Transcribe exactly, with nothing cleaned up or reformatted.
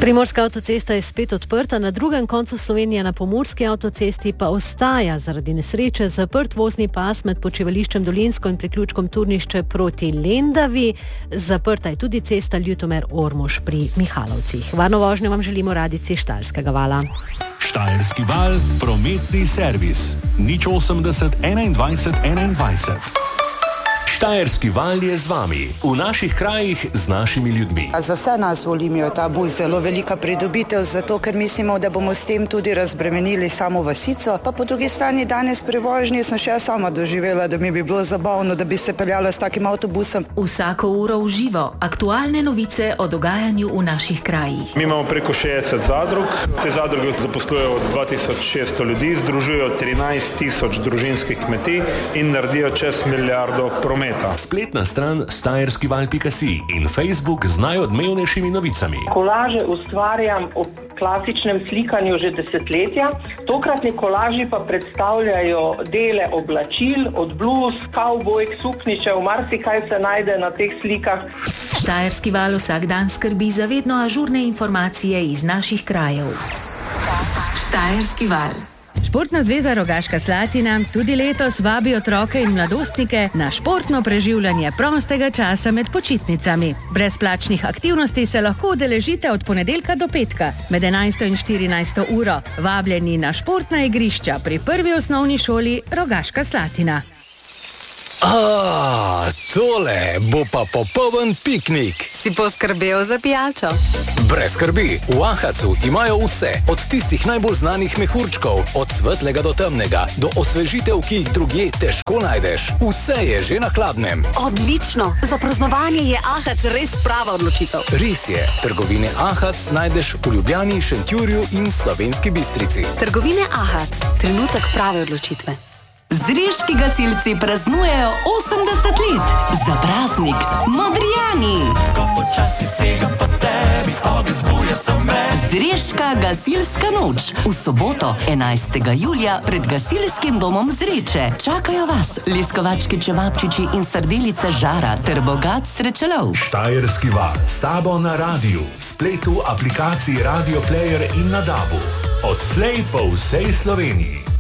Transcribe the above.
Primorska avtocesta je spet odprta, na drugem koncu Slovenije na Pomurski avtocesti pa ostaja zaradi nesreče zaprt vozni pas med počivališčem Dolinsko in priključkom Turnišče proti Lendavi. Zaprta je tudi cesta Ljutomer-Ormož pri Mihalovcih. Varno vožnjo vam želimo radijci Štajerskega vala. Štajerski val, prometni servis. nič osemdeset enaindvajset enaindvajset. Štajerski val je z vami, v naših krajih z našimi ljudmi. Za vse nas v Olimijo ta bus zelo velika pridobitev, zato ker mislimo, da bomo s tem tudi razbremenili samo vasico. Pa po drugi strani danes pri vožnji sem še sama doživela, da mi bi bilo zabavno, da bi se peljala s takim avtobusom. Vsako uro v živo, aktualne novice o dogajanju v naših krajih. Mi imamo preko šestdeset zadrug, te zadruge zaposlujejo dva tisoč šeststo ljudi, združujejo trinajst tisoč družinskih kmetij in naredijo čez milijardo prometa. Spletna stran štajerskival pika si in Facebook z najodmevnejšimi novicami. Kolaže ustvarjam ob klasičnem slikanju že desetletja. Tokratni kolaži pa predstavljajo dele oblačil, od bluz, kavbojk, sukničev, marsikaj se najde na teh slikah. Štajerski val vsak dan skrbi za vedno ažurne informacije iz naših krajev. Štajerski val. Športna zveza Rogaška Slatina tudi letos vabi otroke in mladostnike na športno preživljanje prostega časa med počitnicami. Brezplačnih aktivnosti se lahko udeležite od ponedeljka do petka med enajsto in štirinajsto uro. Vabljeni na športna igrišča pri prvi osnovni šoli Rogaška Slatina. A, tole bo pa popoln piknik. Si poskrbel za pijačo? Brez skrbi, v Ahacu imajo vse, od tistih najbolj znanih mehurčkov, od svetlega do temnega, do osvežitev, ki jih drugje težko najdeš. Vse je že na hladnem. Odlično, za praznovanje je Ahac res prava odločitev. Res je, trgovine Ahac najdeš v Ljubljani, Šentjurju in Slovenski Bistrici. Trgovine Ahac, trenutek prave odločitve. Zreški gasilci praznujejo osemdeset let. Za praznik Modrijani. Ko počasi segam po tebi, ogenj zbuja se me. Zreška gasilska noč. V soboto, enajstega julija, pred gasilskim domom Zreče. Čakajo vas liskovački čevapčiči in srdelice žara ter bogat srečelov. Štajerski val, s tabo na radiju, spletu, aplikaciji Radio Player in na dabu. Odslej po vsej Sloveniji.